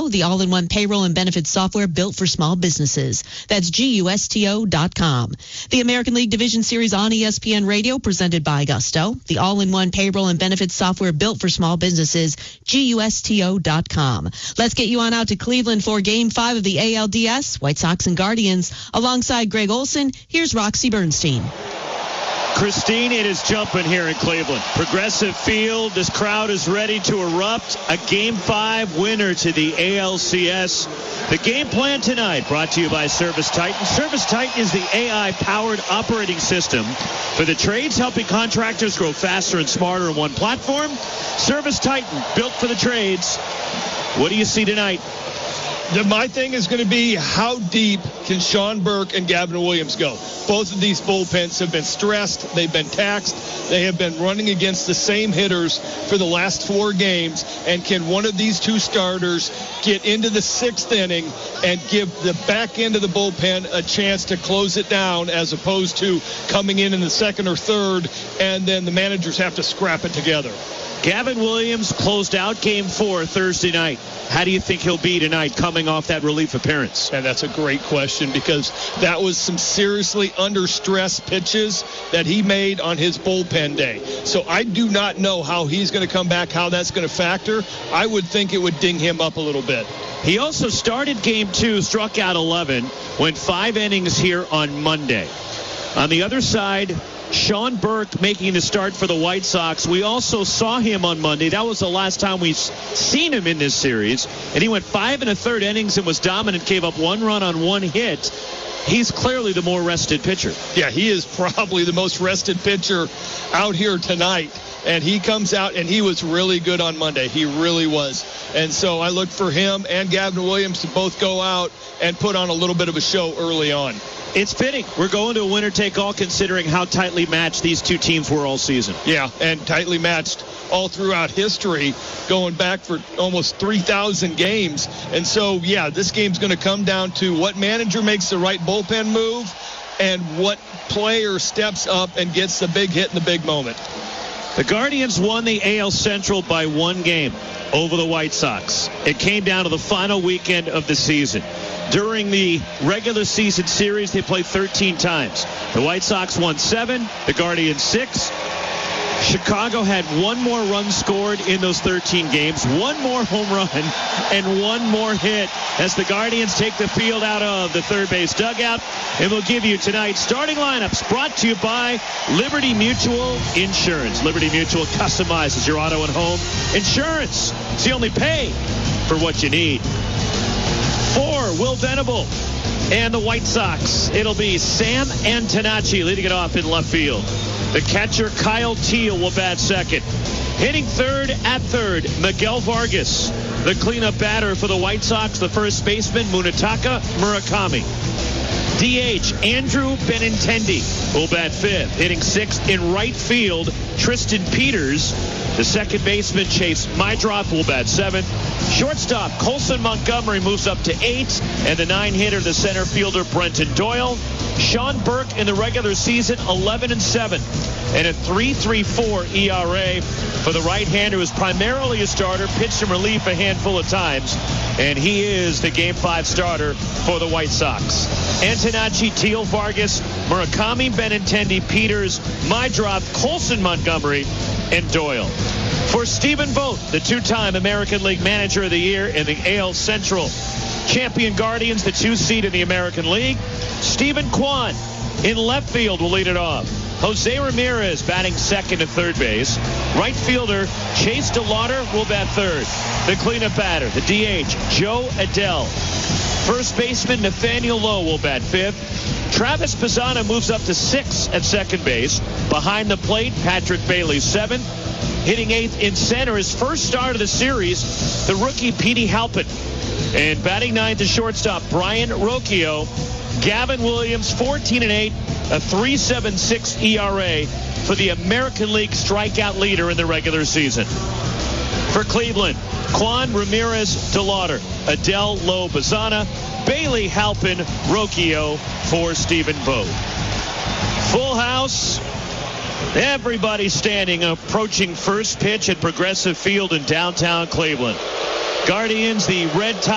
Gusto, the all-in-one payroll and benefits software built for small businesses. That's GUSTO.com. The American League Division Series on ESPN Radio, presented by Gusto, the all-in-one payroll and benefits software built for small businesses. GUSTO.com. Let's get you on out to Cleveland for Game 5 of the ALDS, White Sox and Guardians. Alongside Greg Olson, here's Roxy Bernstein. Christine, it is jumping here in Cleveland. Progressive Field, this crowd is ready to erupt. A Game 5 winner to the ALCS. The game plan tonight brought to you by Service Titan. Service Titan is the AI-powered operating system for the trades, helping contractors grow faster and smarter on one platform. Service Titan, built for the trades. What do you see tonight? My thing is going to be, how deep can Sean Burke and Gavin Williams go? Both of these bullpens have been stressed. They've been taxed. They have been running against the same hitters for the last 4 games. And can one of these two starters get into the 6th inning and give the back end of the bullpen a chance to close it down, as opposed to coming in the 2nd or 3rd, and then the managers have to scrap it together? Gavin Williams closed out Game 4 Thursday night. How do you think he'll be tonight coming off that relief appearance? And that's a great question, because that was some seriously under stress pitches that he made on his bullpen day. So I do not know how he's going to come back, how that's going to factor. I would think it would ding him up a little bit. He also started Game 2, struck out 11, went 5 innings here on Monday. On the other side, Sean Burke making the start for the White Sox. We also saw him on Monday. That was the last time we've seen him in this series. And he went 5 1/3 innings and was dominant, gave up 1 run on 1 hit. He's clearly the more rested pitcher. Yeah, he is probably the most rested pitcher out here tonight. And he comes out, and he was really good on Monday. He really was. And so I look for him and Gavin Williams to both go out and put on a little bit of a show early on. It's fitting. We're going to a winner-take-all, considering how tightly matched these two teams were all season. Yeah, and tightly matched all throughout history, going back for almost 3,000 games. And so, yeah, this game's going to come down to what manager makes the right bullpen move and what player steps up and gets the big hit in the big moment. The Guardians won the AL Central by 1 game over the White Sox. It came down to the final weekend of the season. During the regular season series, they played 13 times. The White Sox won 7, the Guardians 6. Chicago had 1 more run scored in those 13 games, 1 more home run, and 1 more hit as the Guardians take the field out of the third base dugout. And we'll give you tonight's starting lineups, brought to you by Liberty Mutual Insurance. Liberty Mutual customizes your auto and home insurance, so you only pay for what you need. For Will Venable and the White Sox, it'll be Sam Antonacci leading it off in left field. The catcher, Kyle Teal, will bat second. Hitting third at third, Miguel Vargas. The cleanup batter for the White Sox, the first baseman, Munetaka Murakami. DH, Andrew Benintendi will bat fifth. Hitting sixth in right field, Tristan Peters. The second baseman, Chase Mydroth, will bat seventh. Shortstop, Colson Montgomery moves up to 8. And the 9-hitter, the center fielder, Brenton Doyle. Sean Burke in the regular season, 11-7. And a 3.34 ERA for the right-hander, who is primarily a starter, pitched in relief a handful of times. And he is the Game 5 starter for the White Sox. Antonacci, Teal, Vargas, Murakami, Benintendi, Peters, Mydroth, Colson Montgomery, and Doyle. For Stephen Vogt, the 2-time American League Manager of the Year in the AL Central. Champion Guardians, the 2 seed in the American League. Stephen Kwan in left field will lead it off. Jose Ramirez batting second at third base. Right fielder Chase DeLauder will bat third. The cleanup batter, the DH, Joe Adell. First baseman Nathaniel Lowe will bat fifth. Travis Pisano moves up to 6 at second base. Behind the plate, Patrick Bailey 7th. Hitting 8th in center, his first start of the series, the rookie Petey Halpin. And batting 9th, the shortstop Brian Rocchio. Gavin Williams, 14-8, a 3.76 ERA for the American League strikeout leader in the regular season. For Cleveland, Kwan, Ramirez, DeLauder, Adell, Lowe, Bazana, Bailey, Halpin, Rocchio for Stephen Vogt. Full house. Everybody standing, approaching first pitch at Progressive Field in downtown Cleveland. Guardians, the red top.